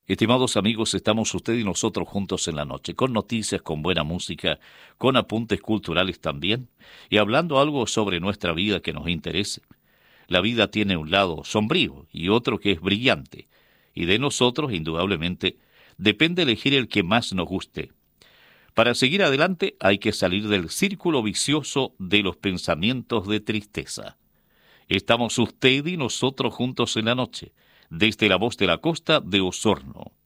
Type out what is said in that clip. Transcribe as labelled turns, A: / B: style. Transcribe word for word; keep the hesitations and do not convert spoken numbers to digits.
A: Estimados amigos, estamos usted y nosotros juntos en la noche, con noticias, con buena música, con apuntes culturales también, y hablando algo sobre nuestra vida que nos interese. La vida tiene un lado sombrío y otro que es brillante, y de nosotros, indudablemente, depende elegir el que más nos guste. Para seguir adelante hay que salir del círculo vicioso de los pensamientos de tristeza. Estamos usted y nosotros juntos en la noche, desde la voz de la costa de Osorno.